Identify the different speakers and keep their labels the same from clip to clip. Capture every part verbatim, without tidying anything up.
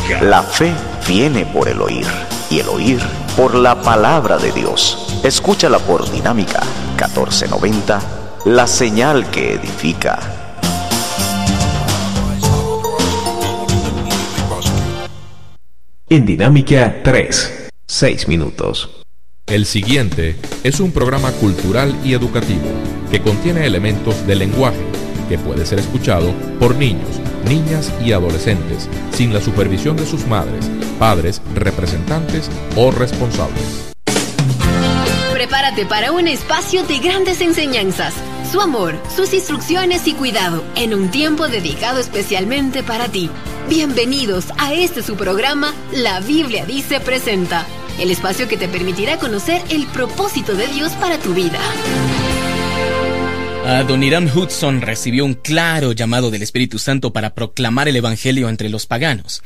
Speaker 1: La fe viene por el oír, y el oír por la palabra de Dios. Escúchala por Dinámica catorce noventa, la señal que edifica.
Speaker 2: En Dinámica tres, seis minutos.
Speaker 3: El siguiente es un programa cultural y educativo que contiene elementos del lenguaje que puede ser escuchado por niños, niñas y adolescentes sin la supervisión de sus madres, padres, representantes o responsables.
Speaker 4: Prepárate para un espacio de grandes enseñanzas, su amor, sus instrucciones y cuidado en un tiempo dedicado especialmente para ti. Bienvenidos a este su programa, La Biblia Dice Presenta, el espacio que te permitirá conocer el propósito de Dios para tu vida.
Speaker 5: Adoniram Hudson recibió un claro llamado del Espíritu Santo para proclamar el Evangelio entre los paganos.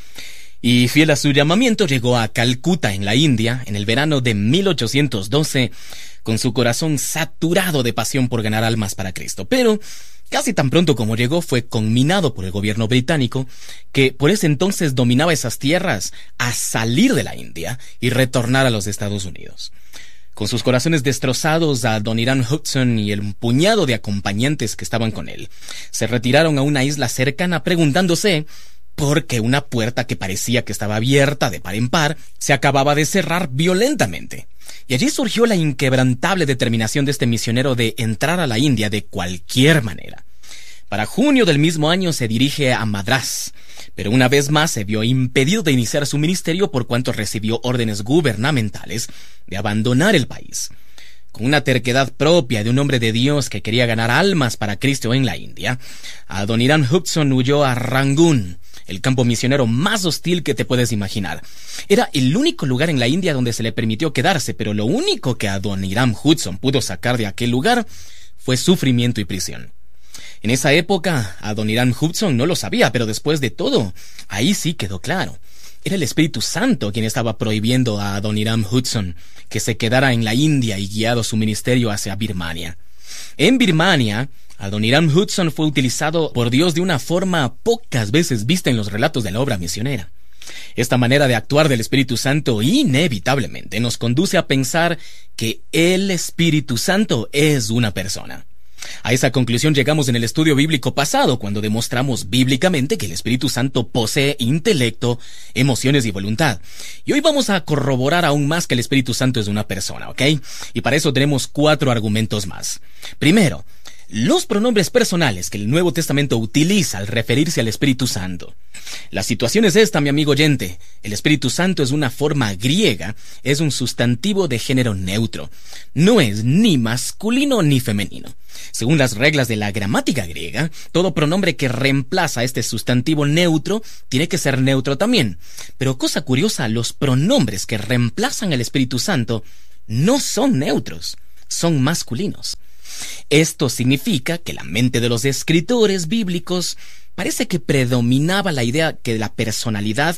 Speaker 5: Y fiel a su llamamiento llegó a Calcuta, en la India, en el verano de mil ochocientos doce, con su corazón saturado de pasión por ganar almas para Cristo. Pero casi tan pronto como llegó fue conminado por el gobierno británico, que por ese entonces dominaba esas tierras, a salir de la India y retornar a los Estados Unidos. Con sus corazones destrozados, Adoniram Hudson y el puñado de acompañantes que estaban con él se retiraron a una isla cercana preguntándose por qué una puerta que parecía que estaba abierta de par en par se acababa de cerrar violentamente. Y allí surgió la inquebrantable determinación de este misionero de entrar a la India de cualquier manera. Para junio del mismo año se dirige a Madrás, pero una vez más se vio impedido de iniciar su ministerio por cuanto recibió órdenes gubernamentales de abandonar el país. Con una terquedad propia de un hombre de Dios que quería ganar almas para Cristo en la India, Adoniram Hudson huyó a Rangún, el campo misionero más hostil que te puedes imaginar. Era el único lugar en la India donde se le permitió quedarse, pero lo único que Adoniram Hudson pudo sacar de aquel lugar fue sufrimiento y prisión. En esa época, Adoniram Hudson no lo sabía, pero después de todo, ahí sí quedó claro. Era el Espíritu Santo quien estaba prohibiendo a Adoniram Hudson que se quedara en la India y guiado su ministerio hacia Birmania. En Birmania, Adoniram Hudson fue utilizado por Dios de una forma pocas veces vista en los relatos de la obra misionera. Esta manera de actuar del Espíritu Santo inevitablemente nos conduce a pensar que el Espíritu Santo es una persona. A esa conclusión llegamos en el estudio bíblico pasado, cuando demostramos bíblicamente que el Espíritu Santo posee intelecto, emociones y voluntad. Y hoy vamos a corroborar aún más que el Espíritu Santo es una persona, ¿ok? Y para eso tenemos cuatro argumentos más. Primero, los pronombres personales que el Nuevo Testamento utiliza al referirse al Espíritu Santo. La situación es esta, mi amigo oyente. El Espíritu Santo es una forma griega, es un sustantivo de género neutro. No es ni masculino ni femenino. Según las reglas de la gramática griega, todo pronombre que reemplaza este sustantivo neutro tiene que ser neutro también. Pero cosa curiosa, los pronombres que reemplazan al Espíritu Santo no son neutros, son masculinos. Esto significa que la mente de los escritores bíblicos parece que predominaba la idea que la personalidad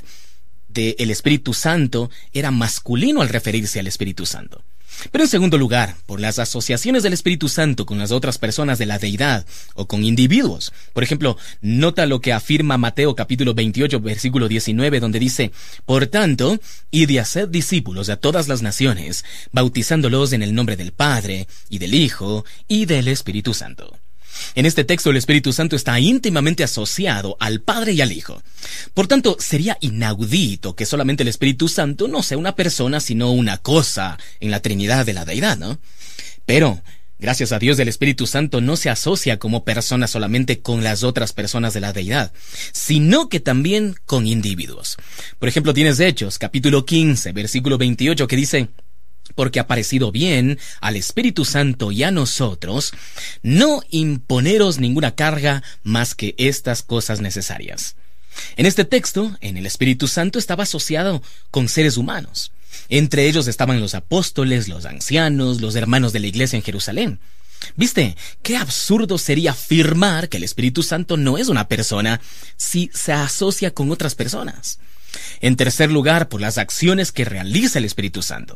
Speaker 5: del Espíritu Santo era masculino al referirse al Espíritu Santo. Pero en segundo lugar, por las asociaciones del Espíritu Santo con las otras personas de la deidad o con individuos. Por ejemplo, nota lo que afirma Mateo capítulo veintiocho, versículo diecinueve, donde dice: Por tanto, id y haced discípulos a todas las naciones, bautizándolos en el nombre del Padre, y del Hijo, y del Espíritu Santo. En este texto el Espíritu Santo está íntimamente asociado al Padre y al Hijo. Por tanto, sería inaudito que solamente el Espíritu Santo no sea una persona, sino una cosa en la Trinidad de la deidad, ¿no? Pero, gracias a Dios, el Espíritu Santo no se asocia como persona solamente con las otras personas de la deidad, sino que también con individuos. Por ejemplo, tienes Hechos, capítulo quince, versículo veintiocho, que dice: Porque ha parecido bien al Espíritu Santo y a nosotros no imponeros ninguna carga más que estas cosas necesarias. En este texto, en el Espíritu Santo estaba asociado con seres humanos. Entre ellos estaban los apóstoles, los ancianos, los hermanos de la iglesia en Jerusalén. ¿Viste? Qué absurdo sería afirmar que el Espíritu Santo no es una persona si se asocia con otras personas. En tercer lugar, por las acciones que realiza el Espíritu Santo.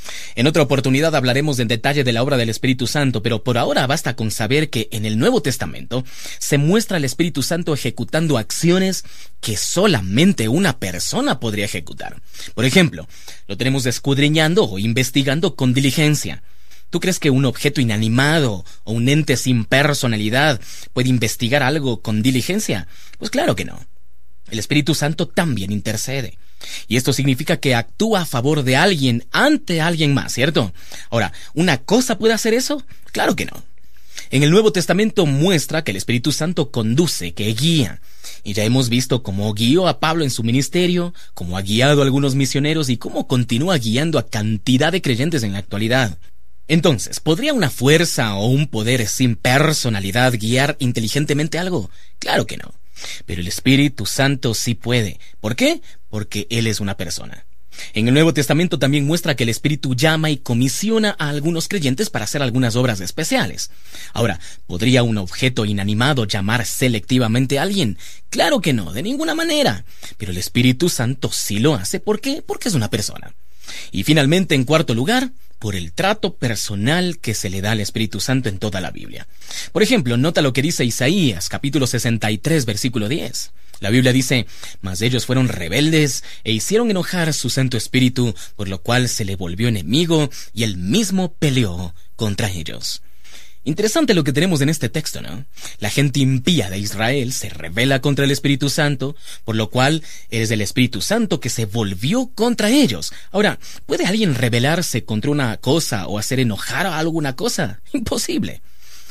Speaker 5: En otra oportunidad hablaremos en detalle de la obra del Espíritu Santo, pero por ahora basta con saber que en el Nuevo Testamento se muestra al Espíritu Santo ejecutando acciones que solamente una persona podría ejecutar. Por ejemplo, lo tenemos escudriñando o investigando con diligencia. ¿Tú crees que un objeto inanimado o un ente sin personalidad puede investigar algo con diligencia? Pues claro que no. El Espíritu Santo también intercede. Y esto significa que actúa a favor de alguien ante alguien más, ¿cierto? Ahora, ¿una cosa puede hacer eso? Claro que no. En el Nuevo Testamento muestra que el Espíritu Santo conduce, que guía. Y ya hemos visto cómo guió a Pablo en su ministerio, cómo ha guiado a algunos misioneros y cómo continúa guiando a cantidad de creyentes en la actualidad. Entonces, ¿podría una fuerza o un poder sin personalidad guiar inteligentemente algo? Claro que no. Pero el Espíritu Santo sí puede. ¿Por qué? Porque Él es una persona. En el Nuevo Testamento también muestra que el Espíritu llama y comisiona a algunos creyentes para hacer algunas obras especiales. Ahora, ¿podría un objeto inanimado llamar selectivamente a alguien? Claro que no, de ninguna manera. Pero el Espíritu Santo sí lo hace. ¿Por qué? Porque es una persona. Y finalmente, en cuarto lugar, por el trato personal que se le da al Espíritu Santo en toda la Biblia. Por ejemplo, nota lo que dice Isaías, capítulo sesenta y tres, versículo diez. La Biblia dice: «Mas ellos fueron rebeldes e hicieron enojar su Santo Espíritu, por lo cual se le volvió enemigo y él mismo peleó contra ellos». Interesante lo que tenemos en este texto, ¿no? La gente impía de Israel se rebela contra el Espíritu Santo, por lo cual es el Espíritu Santo que se volvió contra ellos. Ahora, ¿puede alguien rebelarse contra una cosa o hacer enojar a alguna cosa? Imposible.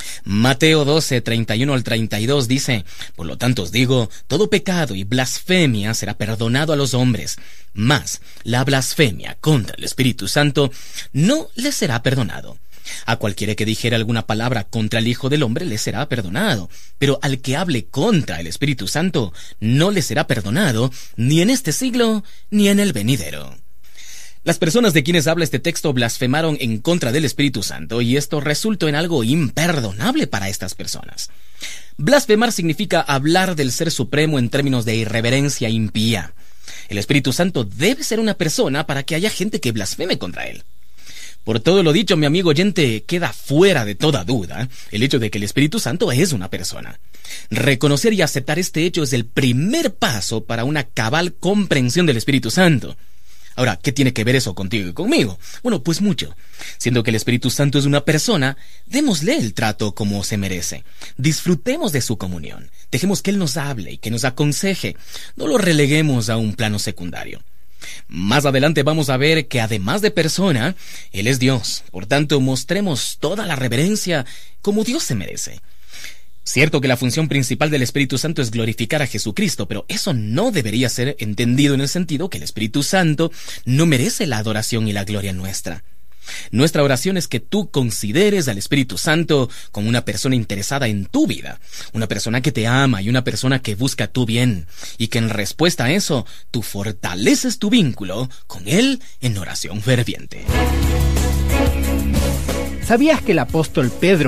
Speaker 5: Mateo doce, treinta y uno al treinta y dos dice: «Por lo tanto os digo, todo pecado y blasfemia será perdonado a los hombres, mas la blasfemia contra el Espíritu Santo no le será perdonado. A cualquiera que dijere alguna palabra contra el Hijo del Hombre le será perdonado, pero al que hable contra el Espíritu Santo no le será perdonado, ni en este siglo, ni en el venidero». Las personas de quienes habla este texto blasfemaron en contra del Espíritu Santo, y esto resultó en algo imperdonable para estas personas. Blasfemar significa hablar del Ser Supremo en términos de irreverencia impía. El Espíritu Santo debe ser una persona para que haya gente que blasfeme contra él. Por todo lo dicho, mi amigo oyente, queda fuera de toda duda el hecho de que el Espíritu Santo es una persona. Reconocer y aceptar este hecho es el primer paso para una cabal comprensión del Espíritu Santo. Ahora, ¿qué tiene que ver eso contigo y conmigo? Bueno, pues mucho. Siendo que el Espíritu Santo es una persona, démosle el trato como se merece. Disfrutemos de su comunión. Dejemos que Él nos hable y que nos aconseje. No lo releguemos a un plano secundario. Más adelante vamos a ver que además de persona, Él es Dios. Por tanto, mostremos toda la reverencia como Dios se merece. Cierto que la función principal del Espíritu Santo es glorificar a Jesucristo, pero eso no debería ser entendido en el sentido que el Espíritu Santo no merece la adoración y la gloria nuestra. Nuestra oración es que tú consideres al Espíritu Santo como una persona interesada en tu vida, una persona que te ama y una persona que busca tu bien, y que en respuesta a eso, tú fortaleces tu vínculo con Él en oración ferviente.
Speaker 6: ¿Sabías que el apóstol Pedro